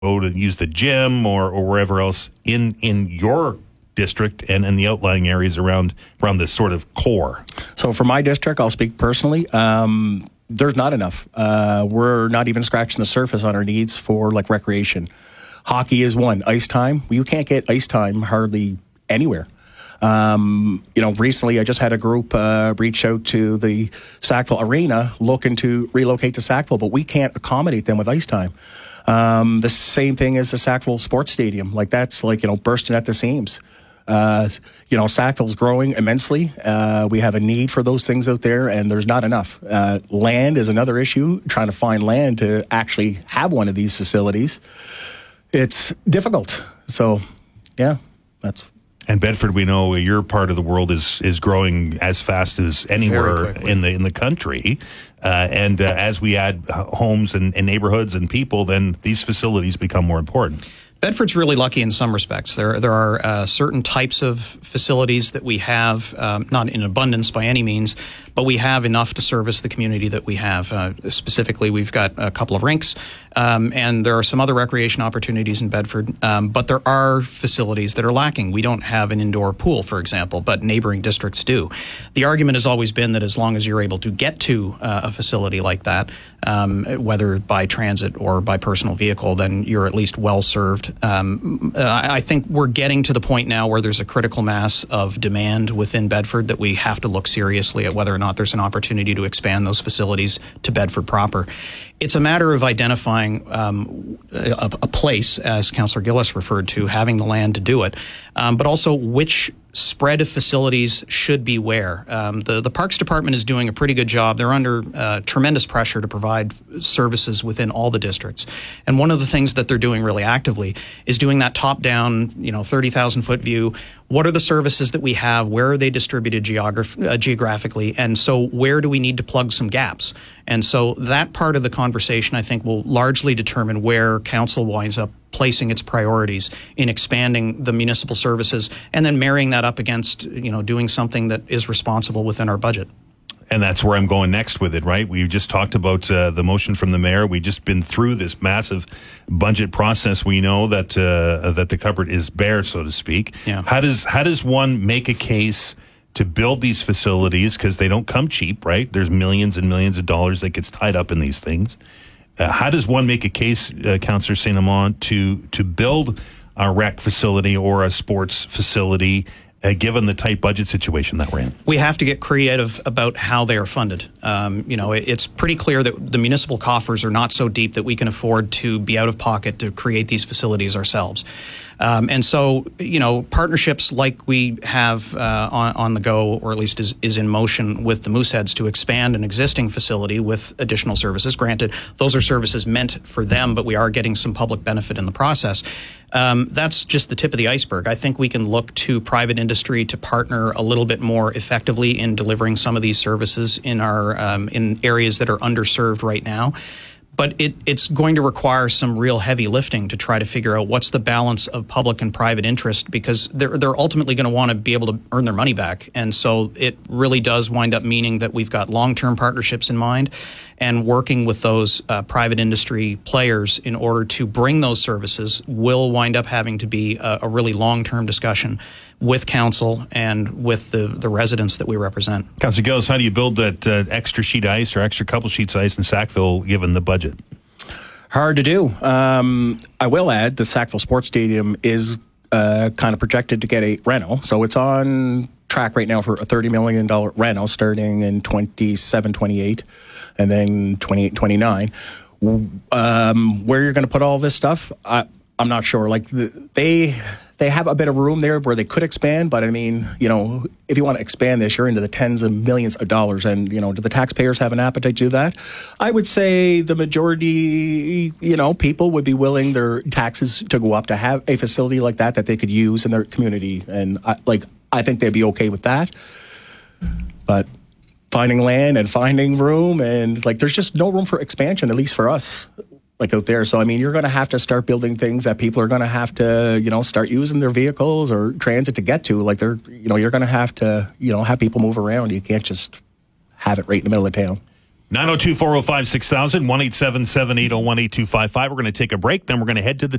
go to use the gym or wherever else in your district and the outlying areas around this sort of core? So for my district, I'll speak personally. There's not enough. We're not even scratching the surface on our needs for like recreation. Hockey is one. Ice time. You can't get ice time hardly anywhere. Recently I just had a group reach out to the Sackville Arena looking to relocate to Sackville, but we can't accommodate them with ice time. The same thing as the Sackville Sports Stadium. Like that's like, bursting at the seams. Sackville's growing immensely. We have a need for those things out there, and there's not enough. Land is another issue, trying to find land to actually have one of these facilities. It's difficult. So, yeah, that's... And Bedford, we know your part of the world is growing as fast as anywhere in the country. As we add homes and neighborhoods and people, then these facilities become more important. Bedford's really lucky in some respects. There are certain types of facilities that we have, not in abundance by any means, but we have enough to service the community that we have. Specifically, we've got a couple of rinks, and there are some other recreation opportunities in Bedford, but there are facilities that are lacking. We don't have an indoor pool, for example, but neighboring districts do. The argument has always been that as long as you're able to get to a facility like that, whether by transit or by personal vehicle, then you're at least well served. I think we're getting to the point now where there's a critical mass of demand within Bedford that we have to look seriously at whether or not there's an opportunity to expand those facilities to Bedford proper. It's a matter of identifying a place, as Councillor Gillis referred to, having the land to do it, but also which spread of facilities should be where. The Parks Department is doing a pretty good job. They're under tremendous pressure to provide services within all the districts. And one of the things that they're doing really actively is doing that top-down, 30,000-foot view. What are the services that we have? Where are they distributed geographically? And so where do we need to plug some gaps? And so that part of the conversation, I think, will largely determine where council winds up placing its priorities in expanding the municipal services and then marrying that up against, doing something that is responsible within our budget. And that's where I'm going next with it, right? We just talked about the motion from the mayor. We've just been through this massive budget process. We know that the cupboard is bare, so to speak. Yeah. How does one make a case to build these facilities? Because they don't come cheap, right? There's millions and millions of dollars that gets tied up in these things. How does one make a case, Councillor St. Amand, to build a rec facility or a sports facility, given the tight budget situation that we're in? We have to get creative about how they are funded. It's pretty clear that the municipal coffers are not so deep that we can afford to be out of pocket to create these facilities ourselves. And so, partnerships like we have on the go, or at least is in motion with the Mooseheads to expand an existing facility with additional services. Granted, those are services meant for them, but we are getting some public benefit in the process. That's just the tip of the iceberg. I think we can look to private industry to partner a little bit more effectively in delivering some of these services in our in areas that are underserved right now. But it's going to require some real heavy lifting to try to figure out what's the balance of public and private interest, because they're ultimately going to want to be able to earn their money back. And so it really does wind up meaning that we've got long-term partnerships in mind and working with those private industry players in order to bring those services will wind up having to be a really long-term discussion with council and with the residents that we represent. Councillor Gillis, how do you build that extra sheet of ice or extra couple sheets of ice in Sackville given the budget? Hard to do. I will add the Sackville Sports Stadium is kind of projected to get a reno. So it's on track right now for a $30 million reno starting in 27, 28, and then 28, 29. Where you're going to put all this stuff, I'm not sure. Like they have a bit of room there where they could expand, but I mean, if you want to expand this, you're into the tens of millions of dollars, and do the taxpayers have an appetite to do that? I would say the majority, people would be willing their taxes to go up to have a facility like that they could use in their community, and I think they'd be okay with that. But finding land and finding room, and there's just no room for expansion, at least for us. Out there. So, I mean, you're going to have to start building things that people are going to have to, start using their vehicles or transit to get to. You're going to have to, have people move around. You can't just have it right in the middle of town. 902-405-6000, 1-877-801-8255. We're going to take a break, then we're going to head to the